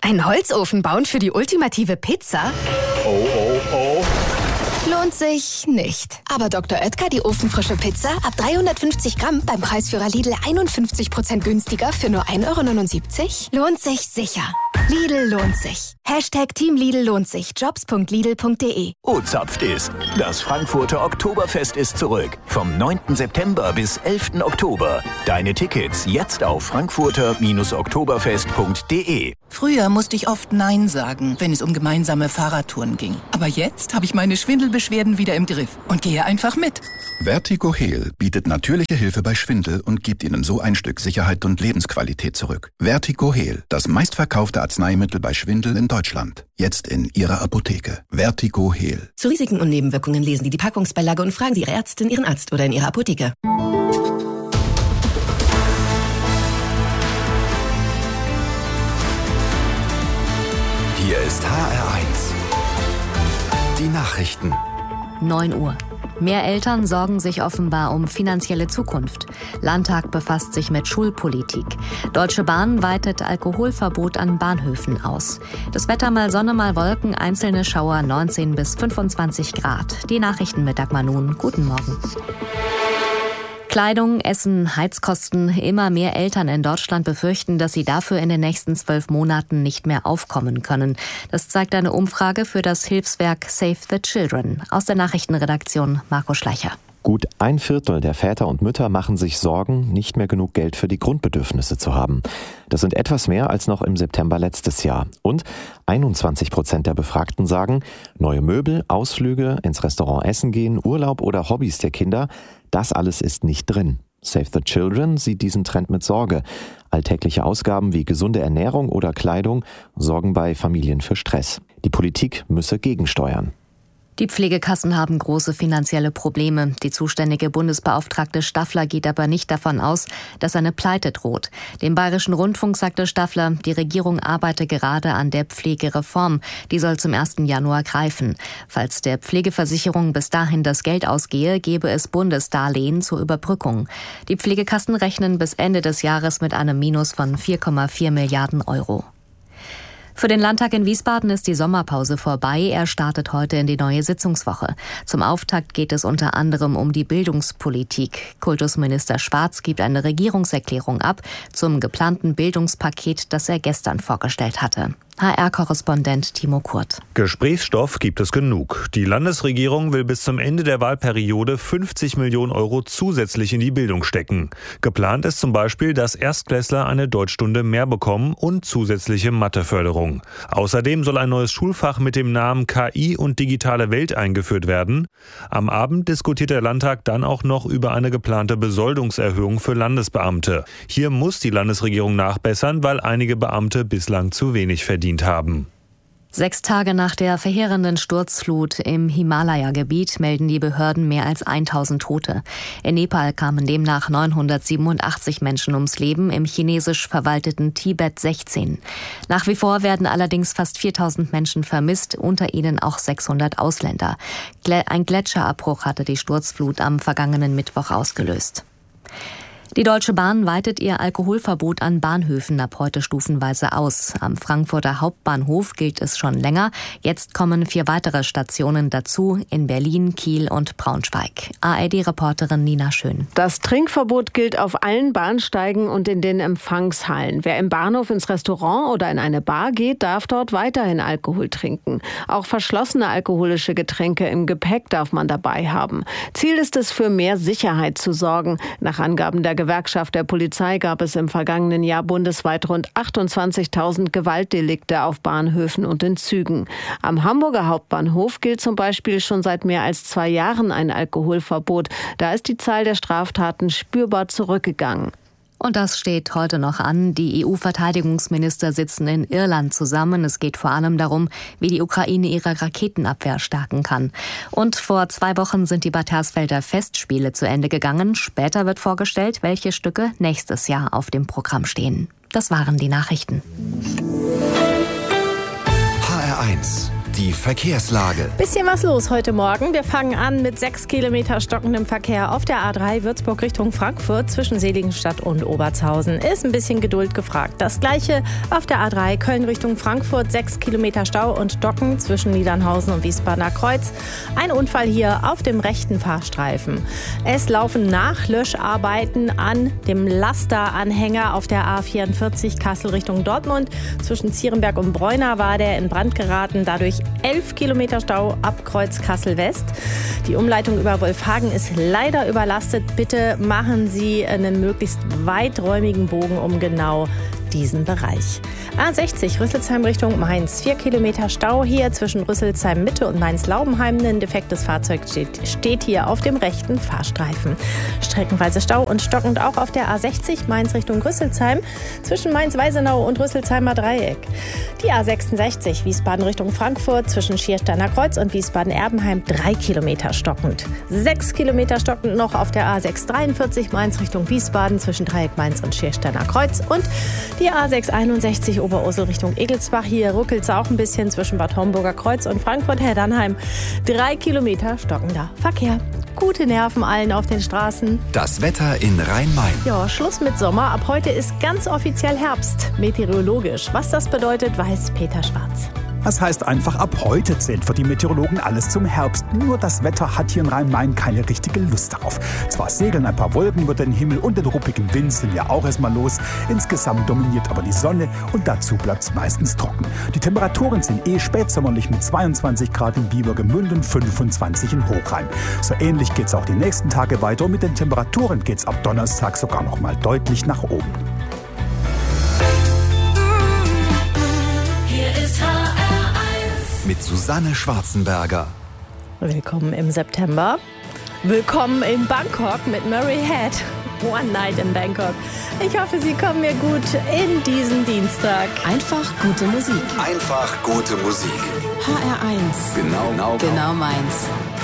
Einen Holzofen bauen für die ultimative Pizza? Oh, oh, oh. Lohnt sich nicht. Aber Dr. Oetker, die ofenfrische Pizza, ab 350 Gramm beim Preisführer Lidl 51% günstiger für nur 1,79 €? Lohnt sich sicher. Lidl lohnt sich. Team Lidl lohnt sich. Jobs.lidl.de. O-Zapft ist. Das Frankfurter Oktoberfest ist zurück. Vom 9. September bis 11. Oktober. Deine Tickets jetzt auf frankfurter-oktoberfest.de. Früher musste ich oft Nein sagen, wenn es um gemeinsame Fahrradtouren ging. Aber jetzt habe ich meine Schwindelbeschwerden wieder im Griff und gehe einfach mit. Vertigo Heal bietet natürliche Hilfe bei Schwindel und gibt Ihnen so ein Stück Sicherheit und Lebensqualität zurück. Vertigo Heal, das meistverkaufte Arzneimittel bei Schwindel in Deutschland. Jetzt in Ihrer Apotheke. Vertigo Heal. Zu Risiken und Nebenwirkungen lesen Sie die Packungsbeilage und fragen Sie Ihre Ärztin, Ihren Arzt oder in Ihrer Apotheke. Hier ist HR1. Die Nachrichten. 9 Uhr. Mehr Eltern sorgen sich offenbar um finanzielle Zukunft. Landtag befasst sich mit Schulpolitik. Deutsche Bahn weitet Alkoholverbot an Bahnhöfen aus. Das Wetter mal Sonne, mal Wolken, einzelne Schauer 19 bis 25 Grad. Die Nachrichten mit Dagmar Nun. Guten Morgen. Kleidung, Essen, Heizkosten. Immer mehr Eltern in Deutschland befürchten, dass sie dafür in den nächsten 12 Monaten nicht mehr aufkommen können. Das zeigt eine Umfrage für das Hilfswerk Save the Children. Aus der Nachrichtenredaktion Marco Schleicher. Gut 1/4 der Väter und Mütter machen sich Sorgen, nicht mehr genug Geld für die Grundbedürfnisse zu haben. Das sind etwas mehr als noch im September letztes Jahr. Und 21% der Befragten sagen, neue Möbel, Ausflüge, ins Restaurant essen gehen, Urlaub oder Hobbys der Kinder, das alles ist nicht drin. Save the Children sieht diesen Trend mit Sorge. Alltägliche Ausgaben wie gesunde Ernährung oder Kleidung sorgen bei Familien für Stress. Die Politik müsse gegensteuern. Die Pflegekassen haben große finanzielle Probleme. Die zuständige Bundesbeauftragte Staffler geht aber nicht davon aus, dass eine Pleite droht. Dem Bayerischen Rundfunk sagte Staffler, die Regierung arbeite gerade an der Pflegereform. Die soll zum 1. Januar greifen. Falls der Pflegeversicherung bis dahin das Geld ausgehe, gebe es Bundesdarlehen zur Überbrückung. Die Pflegekassen rechnen bis Ende des Jahres mit einem Minus von 4,4 Milliarden €. Für den Landtag in Wiesbaden ist die Sommerpause vorbei. Er startet heute in die neue Sitzungswoche. Zum Auftakt geht es unter anderem um die Bildungspolitik. Kultusminister Schwarz gibt eine Regierungserklärung ab zum geplanten Bildungspaket, das er gestern vorgestellt hatte. HR-Korrespondent Timo Kurt. Gesprächsstoff gibt es genug. Die Landesregierung will bis zum Ende der Wahlperiode 50 Millionen € zusätzlich in die Bildung stecken. Geplant ist zum Beispiel, dass Erstklässler eine Deutschstunde mehr bekommen und zusätzliche Matheförderung. Außerdem soll ein neues Schulfach mit dem Namen KI und digitale Welt eingeführt werden. Am Abend diskutiert der Landtag dann auch noch über eine geplante Besoldungserhöhung für Landesbeamte. Hier muss die Landesregierung nachbessern, weil einige Beamte bislang zu wenig verdient haben. 6 Tage nach der verheerenden Sturzflut im Himalaya-Gebiet melden die Behörden mehr als 1000 Tote. In Nepal kamen demnach 987 Menschen ums Leben, im chinesisch verwalteten Tibet 16. Nach wie vor werden allerdings fast 4000 Menschen vermisst, unter ihnen auch 600 Ausländer. Ein Gletscherabbruch hatte die Sturzflut am vergangenen Mittwoch ausgelöst. Die Deutsche Bahn weitet ihr Alkoholverbot an Bahnhöfen ab heute stufenweise aus. Am Frankfurter Hauptbahnhof gilt es schon länger. Jetzt kommen 4 weitere Stationen dazu, in Berlin, Kiel und Braunschweig. ARD-Reporterin Nina Schön. Das Trinkverbot gilt auf allen Bahnsteigen und in den Empfangshallen. Wer im Bahnhof ins Restaurant oder in eine Bar geht, darf dort weiterhin Alkohol trinken. Auch verschlossene alkoholische Getränke im Gepäck darf man dabei haben. Ziel ist es, für mehr Sicherheit zu sorgen. Nach Angaben der Gewerkschaft der Polizei gab es im vergangenen Jahr bundesweit rund 28.000 Gewaltdelikte auf Bahnhöfen und in Zügen. Am Hamburger Hauptbahnhof gilt zum Beispiel schon seit mehr als 2 Jahren ein Alkoholverbot. Da ist die Zahl der Straftaten spürbar zurückgegangen. Und das steht heute noch an. Die EU-Verteidigungsminister sitzen in Irland zusammen. Es geht vor allem darum, wie die Ukraine ihre Raketenabwehr stärken kann. Und vor 2 Wochen sind die Bad Hersfelder Festspiele zu Ende gegangen. Später wird vorgestellt, welche Stücke nächstes Jahr auf dem Programm stehen. Das waren die Nachrichten. HR1, Die Verkehrslage. Bisschen was los heute Morgen. Wir fangen an mit 6 Kilometer stockendem Verkehr auf der A3 Würzburg Richtung Frankfurt zwischen Seligenstadt und Obertshausen. Ist ein bisschen Geduld gefragt. Das gleiche auf der A3 Köln Richtung Frankfurt. 6 Kilometer Stau und Stocken zwischen Niedernhausen und Wiesbadener Kreuz. Ein Unfall hier auf dem rechten Fahrstreifen. Es laufen Nachlöscharbeiten an dem Lasteranhänger auf der A44 Kassel Richtung Dortmund. Zwischen Zierenberg und Bräuner war der in Brand geraten. Dadurch 11 Kilometer Stau ab Kreuz Kassel West. Die Umleitung über Wolfhagen ist leider überlastet. Bitte machen Sie einen möglichst weiträumigen Bogen um genau diesen Bereich. A60 Rüsselsheim Richtung Mainz. 4 Kilometer Stau hier zwischen Rüsselsheim Mitte und Mainz-Laubenheim. Ein defektes Fahrzeug steht hier auf dem rechten Fahrstreifen. Streckenweise Stau und stockend auch auf der A60 Mainz Richtung Rüsselsheim zwischen Mainz-Weisenau und Rüsselsheimer Dreieck. Die A66 Wiesbaden Richtung Frankfurt zwischen Schiersteiner Kreuz und Wiesbaden-Erbenheim 3 Kilometer stockend. 6 Kilometer stockend noch auf der A643 Mainz Richtung Wiesbaden zwischen Dreieck Mainz und Schiersteiner Kreuz und die A661 Oberursel Richtung Egelsbach. Hier ruckelt es auch ein bisschen zwischen Bad Homburger Kreuz und Frankfurt-Herdernheim. 3 Kilometer stockender Verkehr. Gute Nerven allen auf den Straßen. Das Wetter in Rhein-Main. Ja, Schluss mit Sommer. Ab heute ist ganz offiziell Herbst. Meteorologisch. Was das bedeutet, weiß Peter Schwarz. Das heißt einfach, ab heute zählt für die Meteorologen alles zum Herbst. Nur das Wetter hat hier in Rhein-Main keine richtige Lust darauf. Zwar segeln ein paar Wolken über den Himmel und den ruppigen Wind sind ja auch erstmal los. Insgesamt dominiert aber die Sonne und dazu bleibt es meistens trocken. Die Temperaturen sind spätsommerlich mit 22 Grad in Biebergemünd und 25 in Hochrhein. So ähnlich geht es auch die nächsten Tage weiter und mit den Temperaturen geht es ab Donnerstag sogar noch mal deutlich nach oben. Mit Susanne Schwarzenberger. Willkommen im September. Willkommen in Bangkok mit Murray Head. One Night in Bangkok. Ich hoffe, Sie kommen mir gut in diesen Dienstag. Einfach gute Musik. Einfach gute Musik. HR1. Genau meins.